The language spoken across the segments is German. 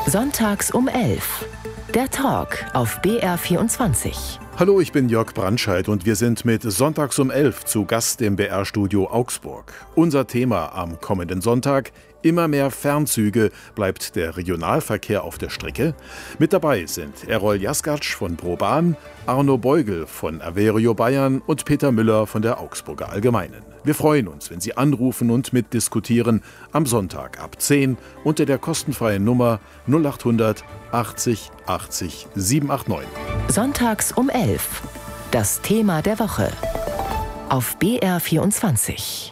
Sonntags um 11. Der Talk auf BR24. Hallo, ich bin Jörg Brandscheid und wir sind mit Sonntags um 11 zu Gast im BR-Studio Augsburg. Unser Thema am kommenden Sonntag: immer mehr Fernzüge. Bleibt der Regionalverkehr auf der Strecke? Mit dabei sind Errol Jaskatsch von ProBahn, Arno Beugel von Averio Bayern und Peter Müller von der Augsburger Allgemeinen. Wir freuen uns, wenn Sie anrufen und mitdiskutieren am Sonntag ab 10 unter der kostenfreien Nummer 0800 80 80 789. Sonntags um 11. Das Thema der Woche. Auf BR24.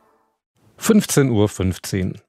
15:15 Uhr.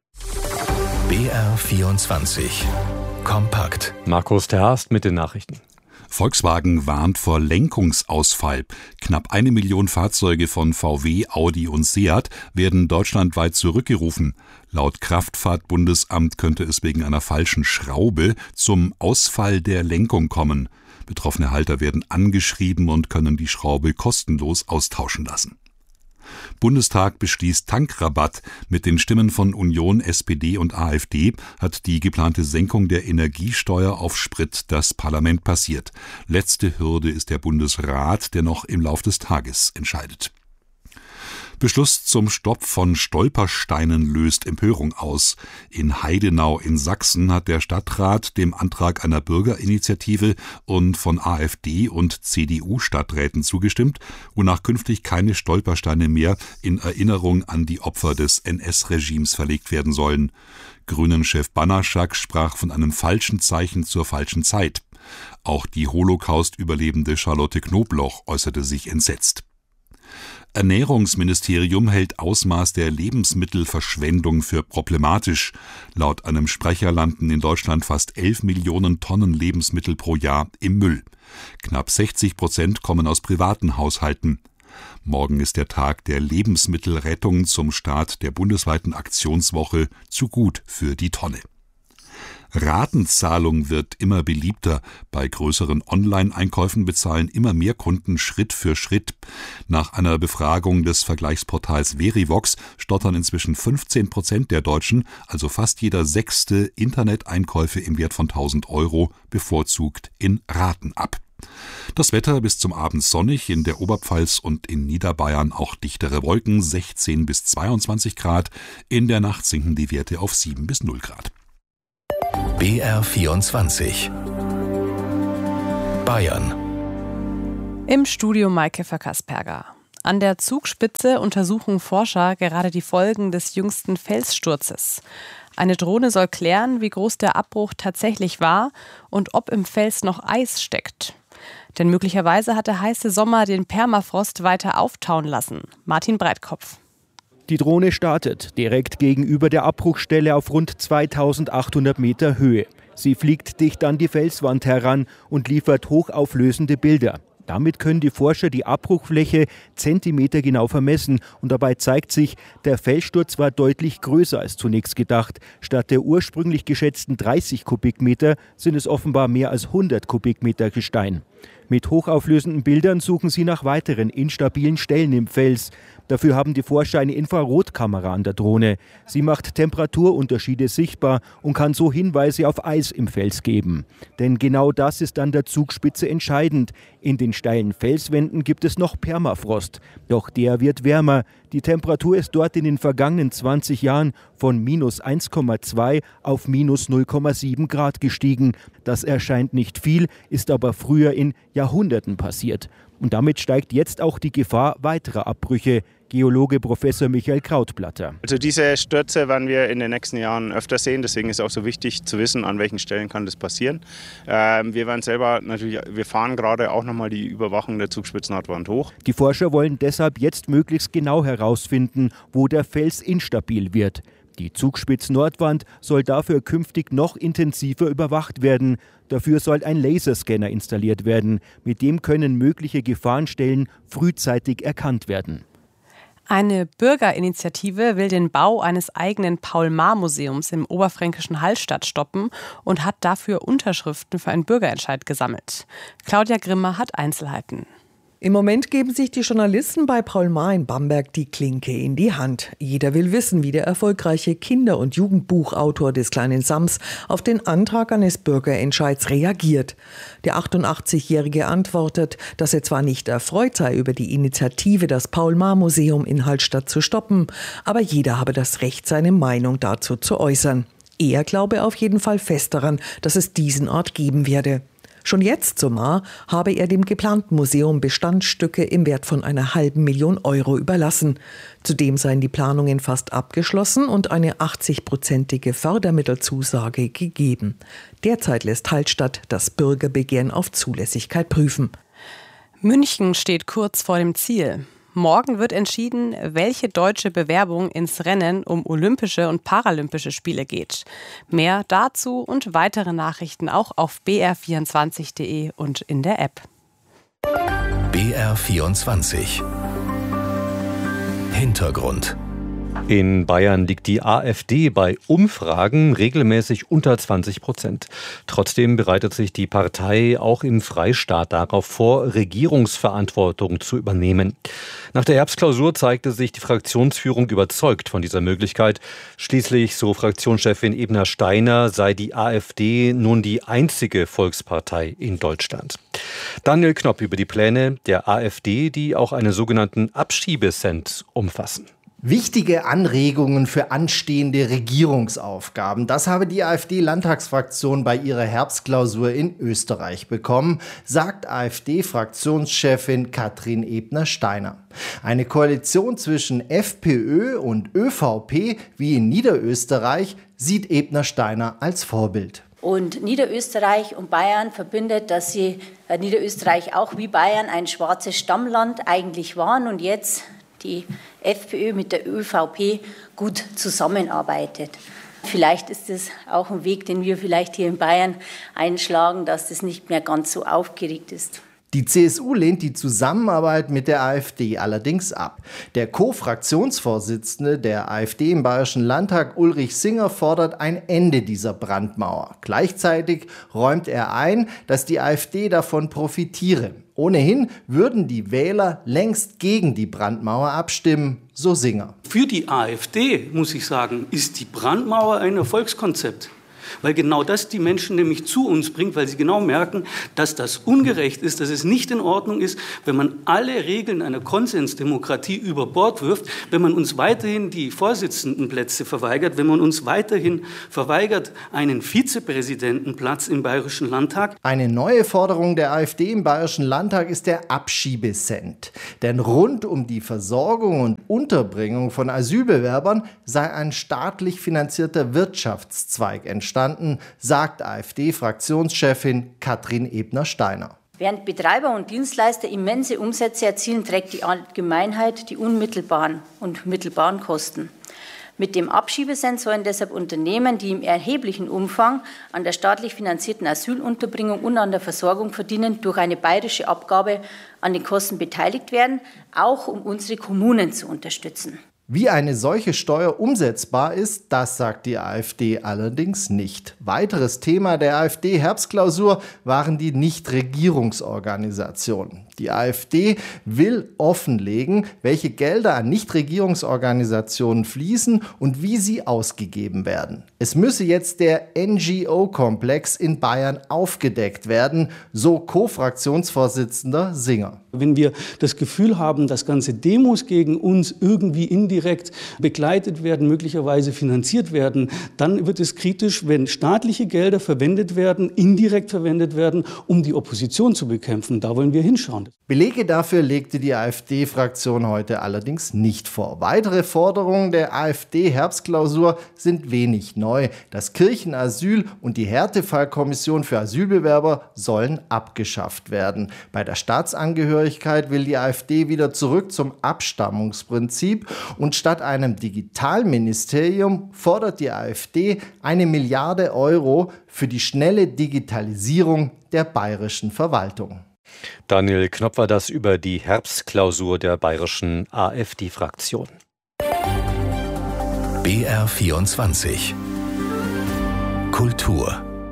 BR24 Kompakt. Markus Terhast mit den Nachrichten. Volkswagen warnt vor Lenkungsausfall. Knapp 1 Million Fahrzeuge von VW, Audi und Seat werden deutschlandweit zurückgerufen. Laut Kraftfahrtbundesamt könnte es wegen einer falschen Schraube zum Ausfall der Lenkung kommen. Betroffene Halter werden angeschrieben und können die Schraube kostenlos austauschen lassen. Bundestag beschließt Tankrabatt. Mit den Stimmen von Union, SPD und AfD hat die geplante Senkung der Energiesteuer auf Sprit das Parlament passiert. Letzte Hürde ist der Bundesrat, der noch im Lauf des Tages entscheidet. Beschluss zum Stopp von Stolpersteinen löst Empörung aus. In Heidenau in Sachsen hat der Stadtrat dem Antrag einer Bürgerinitiative und von AfD und CDU-Stadträten zugestimmt, wonach künftig keine Stolpersteine mehr in Erinnerung an die Opfer des NS-Regimes verlegt werden sollen. Grünen-Chef Banaschak sprach von einem falschen Zeichen zur falschen Zeit. Auch die Holocaust-Überlebende Charlotte Knobloch äußerte sich entsetzt. Ernährungsministerium hält Ausmaß der Lebensmittelverschwendung für problematisch. Laut einem Sprecher landen in Deutschland fast 11 Millionen Tonnen Lebensmittel pro Jahr im Müll. Knapp 60% kommen aus privaten Haushalten. Morgen ist der Tag der Lebensmittelrettung zum Start der bundesweiten Aktionswoche Zu gut für die Tonne. Ratenzahlung wird immer beliebter. Bei größeren Online-Einkäufen bezahlen immer mehr Kunden Schritt für Schritt. Nach einer Befragung des Vergleichsportals Verivox stottern inzwischen 15% der Deutschen, also fast jeder 6. Interneteinkäufe im Wert von 1.000 Euro, bevorzugt in Raten ab. Das Wetter bis zum Abend sonnig, in der Oberpfalz und in Niederbayern auch dichtere Wolken, 16 bis 22 Grad. In der Nacht sinken die Werte auf 7 bis 0 Grad. BR24 Bayern. Im Studio Maike Verkasperger. An der Zugspitze untersuchen Forscher gerade die Folgen des jüngsten Felssturzes. Eine Drohne soll klären, wie groß der Abbruch tatsächlich war und ob im Fels noch Eis steckt. Denn möglicherweise hat der heiße Sommer den Permafrost weiter auftauen lassen. Martin Breitkopf. Die Drohne startet direkt gegenüber der Abbruchstelle auf rund 2800 Meter Höhe. Sie fliegt dicht an die Felswand heran und liefert hochauflösende Bilder. Damit können die Forscher die Abbruchfläche zentimetergenau vermessen und dabei zeigt sich, der Felssturz war deutlich größer als zunächst gedacht. Statt der ursprünglich geschätzten 30 Kubikmeter sind es offenbar mehr als 100 Kubikmeter Gestein. Mit hochauflösenden Bildern suchen sie nach weiteren instabilen Stellen im Fels. Dafür haben die Forscher eine Infrarotkamera an der Drohne. Sie macht Temperaturunterschiede sichtbar und kann so Hinweise auf Eis im Fels geben. Denn genau das ist an der Zugspitze entscheidend. In den steilen Felswänden gibt es noch Permafrost. Doch der wird wärmer. Die Temperatur ist dort in den vergangenen 20 Jahren von minus 1,2 auf minus 0,7 Grad gestiegen. Das erscheint nicht viel, ist aber früher in Jahrhunderten passiert. Und damit steigt jetzt auch die Gefahr weiterer Abbrüche. Geologe Professor Michael Krautblatter. Also diese Stürze werden wir in den nächsten Jahren öfter sehen. Deswegen ist es auch so wichtig zu wissen, an welchen Stellen kann das passieren. Wir werden selber natürlich, wir fahren gerade auch nochmal die Überwachung der Zugspitzennordwand hoch. Die Forscher wollen deshalb jetzt möglichst genau herausfinden, wo der Fels instabil wird. Die Zugspitznordwand soll dafür künftig noch intensiver überwacht werden. Dafür soll ein Laserscanner installiert werden. Mit dem können mögliche Gefahrenstellen frühzeitig erkannt werden. Eine Bürgerinitiative will den Bau eines eigenen Paul-Maar-Museums im oberfränkischen Hallstatt stoppen und hat dafür Unterschriften für einen Bürgerentscheid gesammelt. Claudia Grimmer hat Einzelheiten. Im Moment geben sich die Journalisten bei Paul Maar in Bamberg die Klinke in die Hand. Jeder will wissen, wie der erfolgreiche Kinder- und Jugendbuchautor des kleinen Sams auf den Antrag eines Bürgerentscheids reagiert. Der 88-Jährige antwortet, dass er zwar nicht erfreut sei über die Initiative, das Paul-Maar-Museum in Hallstatt zu stoppen, aber jeder habe das Recht, seine Meinung dazu zu äußern. Er glaube auf jeden Fall fest daran, dass es diesen Ort geben werde. Schon jetzt, so Maar, habe er dem geplanten Museum Bestandsstücke im Wert von 500.000 € überlassen. Zudem seien die Planungen fast abgeschlossen und eine 80-prozentige Fördermittelzusage gegeben. Derzeit lässt Hallstatt das Bürgerbegehren auf Zulässigkeit prüfen. München steht kurz vor dem Ziel. Morgen wird entschieden, welche deutsche Bewerbung ins Rennen um Olympische und Paralympische Spiele geht. Mehr dazu und weitere Nachrichten auch auf br24.de und in der App. BR24 Hintergrund. In Bayern liegt die AfD bei Umfragen regelmäßig unter 20%. Trotzdem bereitet sich die Partei auch im Freistaat darauf vor, Regierungsverantwortung zu übernehmen. Nach der Herbstklausur zeigte sich die Fraktionsführung überzeugt von dieser Möglichkeit. Schließlich, so Fraktionschefin Ebner-Steiner, sei die AfD nun die einzige Volkspartei in Deutschland. Daniel Knopp über die Pläne der AfD, die auch einen sogenannten Abschiebecent umfassen. Wichtige Anregungen für anstehende Regierungsaufgaben. Das habe die AfD-Landtagsfraktion bei ihrer Herbstklausur in Österreich bekommen, sagt AfD-Fraktionschefin Katrin Ebner-Steiner. Eine Koalition zwischen FPÖ und ÖVP wie in Niederösterreich sieht Ebner-Steiner als Vorbild. Und Niederösterreich und Bayern verbindet, dass sie Niederösterreich auch wie Bayern ein schwarzes Stammland eigentlich waren und jetzt die FPÖ mit der ÖVP gut zusammenarbeitet. Vielleicht ist es auch ein Weg, den wir vielleicht hier in Bayern einschlagen, dass das nicht mehr ganz so aufgeregt ist. Die CSU lehnt die Zusammenarbeit mit der AfD allerdings ab. Der Co-Fraktionsvorsitzende der AfD im Bayerischen Landtag, Ulrich Singer, fordert ein Ende dieser Brandmauer. Gleichzeitig räumt er ein, dass die AfD davon profitiere. Ohnehin würden die Wähler längst gegen die Brandmauer abstimmen, so Singer. Für die AfD, muss ich sagen, ist die Brandmauer ein Erfolgskonzept. Weil genau das die Menschen nämlich zu uns bringt, weil sie genau merken, dass das ungerecht ist, dass es nicht in Ordnung ist, wenn man alle Regeln einer Konsensdemokratie über Bord wirft, wenn man uns weiterhin die Vorsitzendenplätze verweigert, wenn man uns weiterhin verweigert einen Vizepräsidentenplatz im Bayerischen Landtag. Eine neue Forderung der AfD im Bayerischen Landtag ist der Abschiebecent. Denn rund um die Versorgung und Unterbringung von Asylbewerbern sei ein staatlich finanzierter Wirtschaftszweig entstanden, sagt AfD-Fraktionschefin Katrin Ebner-Steiner. Während Betreiber und Dienstleister immense Umsätze erzielen, trägt die Allgemeinheit die unmittelbaren und mittelbaren Kosten. Mit dem Abschiebecent sollen deshalb Unternehmen, die im erheblichen Umfang an der staatlich finanzierten Asylunterbringung und an der Versorgung verdienen, durch eine bayerische Abgabe an den Kosten beteiligt werden, auch um unsere Kommunen zu unterstützen. Wie eine solche Steuer umsetzbar ist, das sagt die AfD allerdings nicht. Weiteres Thema der AfD-Herbstklausur waren die Nichtregierungsorganisationen. Die AfD will offenlegen, welche Gelder an Nichtregierungsorganisationen fließen und wie sie ausgegeben werden. Es müsse jetzt der NGO-Komplex in Bayern aufgedeckt werden, so Co-Fraktionsvorsitzender Singer. Wenn wir das Gefühl haben, dass ganze Demos gegen uns irgendwie indirekt begleitet werden, möglicherweise finanziert werden, dann wird es kritisch, wenn staatliche Gelder verwendet werden, indirekt verwendet werden, um die Opposition zu bekämpfen. Da wollen wir hinschauen. Belege dafür legte die AfD-Fraktion heute allerdings nicht vor. Weitere Forderungen der AfD-Herbstklausur sind wenig neu. Das Kirchenasyl und die Härtefallkommission für Asylbewerber sollen abgeschafft werden. Bei der Staatsangehörigkeit will die AfD wieder zurück zum Abstammungsprinzip und statt einem Digitalministerium fordert die AfD 1 Milliarde € für die schnelle Digitalisierung der bayerischen Verwaltung. Daniel Knopp war das über die Herbstklausur der bayerischen AfD-Fraktion. BR24 Kultur.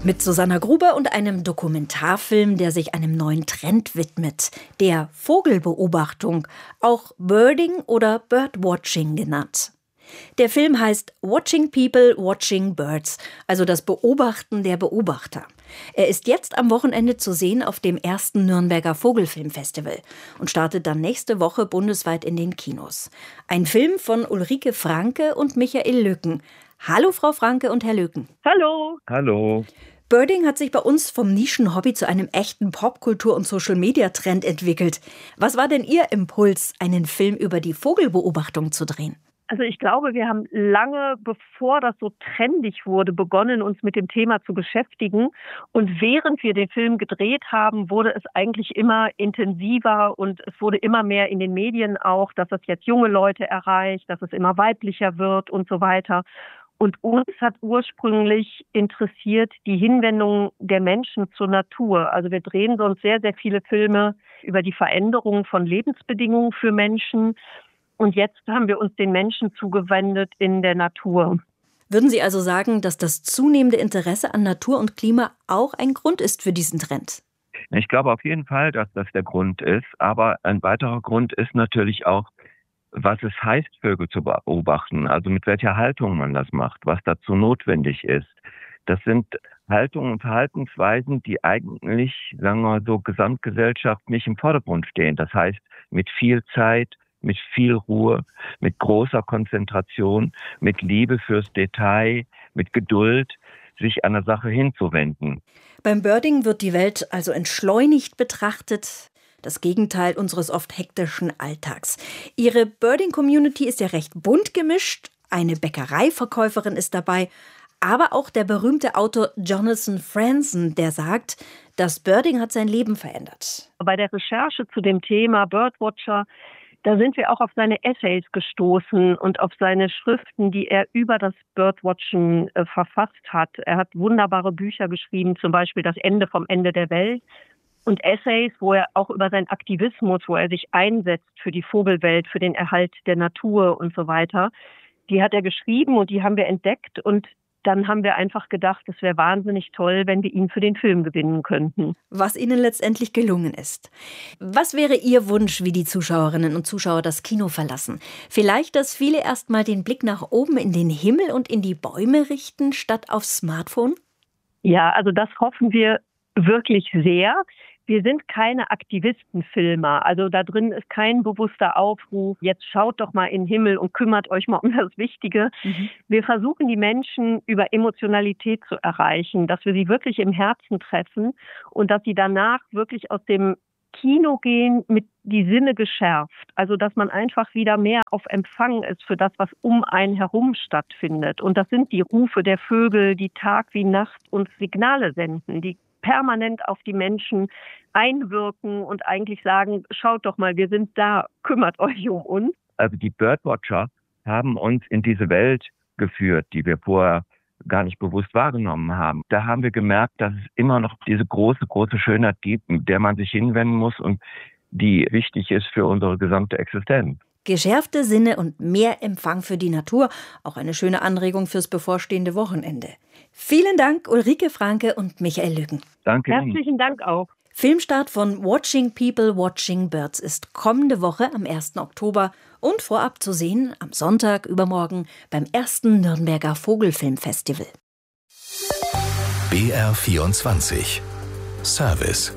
Mit Susanna Gruber und einem Dokumentarfilm, der sich einem neuen Trend widmet, der Vogelbeobachtung, auch Birding oder Birdwatching genannt. Der Film heißt Watching People, Watching Birds, also das Beobachten der Beobachter. Er ist jetzt am Wochenende zu sehen auf dem 1. Nürnberger Vogelfilmfestival und startet dann nächste Woche bundesweit in den Kinos. Ein Film von Ulrike Franke und Michael Lücken. Hallo Frau Franke und Herr Lücken. Hallo. Hallo. Birding hat sich bei uns vom Nischenhobby zu einem echten Popkultur- und Social-Media-Trend entwickelt. Was war denn Ihr Impuls, einen Film über die Vogelbeobachtung zu drehen? Also ich glaube, wir haben lange, bevor das so trendig wurde, begonnen, uns mit dem Thema zu beschäftigen. Und während wir den Film gedreht haben, wurde es eigentlich immer intensiver und es wurde immer mehr in den Medien auch, dass es jetzt junge Leute erreicht, dass es immer weiblicher wird und so weiter. Und uns hat ursprünglich interessiert die Hinwendung der Menschen zur Natur. Also wir drehen sonst sehr, sehr viele Filme über die Veränderung von Lebensbedingungen für Menschen. Und jetzt haben wir uns den Menschen zugewendet in der Natur. Würden Sie also sagen, dass das zunehmende Interesse an Natur und Klima auch ein Grund ist für diesen Trend? Ich glaube auf jeden Fall, dass das der Grund ist. Aber ein weiterer Grund ist natürlich auch, was es heißt, Vögel zu beobachten. Also mit welcher Haltung man das macht, was dazu notwendig ist. Das sind Haltungen und Verhaltensweisen, die eigentlich, sagen wir mal so, gesamtgesellschaftlich im Vordergrund stehen. Das heißt, mit viel Zeit, mit viel Ruhe, mit großer Konzentration, mit Liebe fürs Detail, mit Geduld, sich einer Sache hinzuwenden. Beim Birding wird die Welt also entschleunigt betrachtet. Das Gegenteil unseres oft hektischen Alltags. Ihre Birding-Community ist ja recht bunt gemischt. Eine Bäckereiverkäuferin ist dabei. Aber auch der berühmte Autor Jonathan Franzen, der sagt, das Birding hat sein Leben verändert. Bei der Recherche zu dem Thema Birdwatcher, da sind wir auch auf seine Essays gestoßen und auf seine Schriften, die er über das Birdwatchen verfasst hat. Er hat wunderbare Bücher geschrieben, zum Beispiel Das Ende vom Ende der Welt und Essays, wo er auch über seinen Aktivismus, wo er sich einsetzt für die Vogelwelt, für den Erhalt der Natur und so weiter. Die hat er geschrieben und die haben wir entdeckt und dann haben wir einfach gedacht, es wäre wahnsinnig toll, wenn wir ihn für den Film gewinnen könnten. Was Ihnen letztendlich gelungen ist. Was wäre Ihr Wunsch, wie die Zuschauerinnen und Zuschauer das Kino verlassen? Vielleicht, dass viele erst mal den Blick nach oben in den Himmel und in die Bäume richten, statt aufs Smartphone? Ja, also das hoffen wir wirklich sehr. Wir sind keine Aktivistenfilmer, also da drin ist kein bewusster Aufruf, jetzt schaut doch mal in den Himmel und kümmert euch mal um das Wichtige. Wir versuchen die Menschen über Emotionalität zu erreichen, dass wir sie wirklich im Herzen treffen und dass sie danach wirklich aus dem Kino gehen mit die Sinne geschärft. Also dass man einfach wieder mehr auf Empfang ist für das, was um einen herum stattfindet. Und das sind die Rufe der Vögel, die Tag wie Nacht uns Signale senden, die permanent auf die Menschen einwirken und eigentlich sagen, schaut doch mal, wir sind da, kümmert euch um uns. Also die Birdwatcher haben uns in diese Welt geführt, die wir vorher gar nicht bewusst wahrgenommen haben. Da haben wir gemerkt, dass es immer noch diese große, große Schönheit gibt, mit der man sich hinwenden muss und die wichtig ist für unsere gesamte Existenz. Geschärfte Sinne und mehr Empfang für die Natur. Auch eine schöne Anregung fürs bevorstehende Wochenende. Vielen Dank, Ulrike Franke und Michael Lücken. Danke. Herzlichen Dank auch. Filmstart von Watching People, Watching Birds ist kommende Woche am 1. Oktober und vorab zu sehen am Sonntag übermorgen beim 1. Nürnberger Vogelfilmfestival. BR24 Service.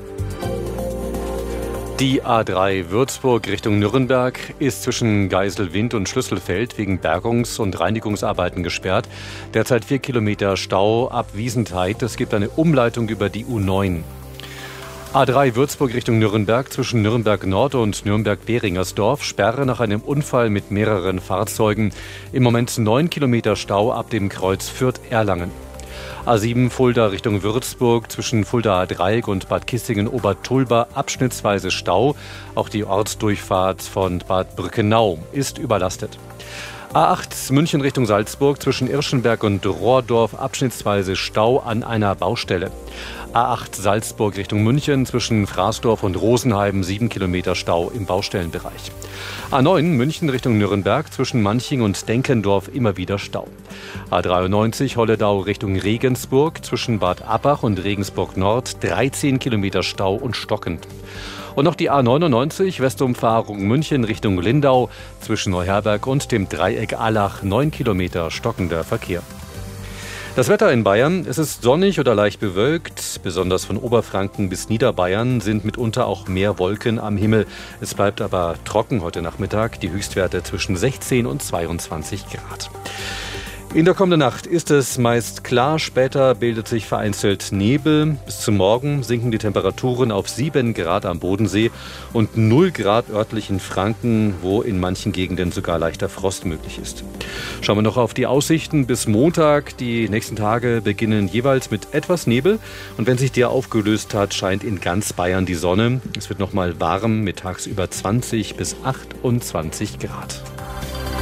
Die A3 Würzburg Richtung Nürnberg ist zwischen Geiselwind und Schlüsselfeld wegen Bergungs- und Reinigungsarbeiten gesperrt. Derzeit 4 Kilometer Stau ab Wiesentheit. Es gibt eine Umleitung über die U9. A3 Würzburg Richtung Nürnberg zwischen Nürnberg Nord und Nürnberg-Behringersdorf. Sperre nach einem Unfall mit mehreren Fahrzeugen. Im Moment 9 Kilometer Stau ab dem Kreuz Fürth-Erlangen. A7 Fulda Richtung Würzburg zwischen Fuldaer Dreieck und Bad Kissingen-Obertulba abschnittsweise Stau. Auch die Ortsdurchfahrt von Bad Brückenau ist überlastet. A8 München Richtung Salzburg zwischen Irschenberg und Rohrdorf abschnittsweise Stau an einer Baustelle. A8 Salzburg Richtung München zwischen Fraßdorf und Rosenheim 7 Kilometer Stau im Baustellenbereich. A9 München Richtung Nürnberg zwischen Manching und Denkendorf immer wieder Stau. A93 Holledau Richtung Regensburg zwischen Bad Abbach und Regensburg Nord 13 Kilometer Stau und stockend. Und noch die A99 Westumfahrung München Richtung Lindau zwischen Neuherberg und dem Dreieck Allach 9 Kilometer stockender Verkehr. Das Wetter in Bayern, es ist sonnig oder leicht bewölkt. Besonders von Oberfranken bis Niederbayern sind mitunter auch mehr Wolken am Himmel. Es bleibt aber trocken heute Nachmittag, die Höchstwerte zwischen 16 und 22 Grad. In der kommenden Nacht ist es meist klar, später bildet sich vereinzelt Nebel. Bis zum Morgen sinken die Temperaturen auf 7 Grad am Bodensee und 0 Grad örtlich in Franken, wo in manchen Gegenden sogar leichter Frost möglich ist. Schauen wir noch auf die Aussichten bis Montag. Die nächsten Tage beginnen jeweils mit etwas Nebel und wenn sich der aufgelöst hat, scheint in ganz Bayern die Sonne. Es wird noch mal warm mit tagsüber 20 bis 28 Grad.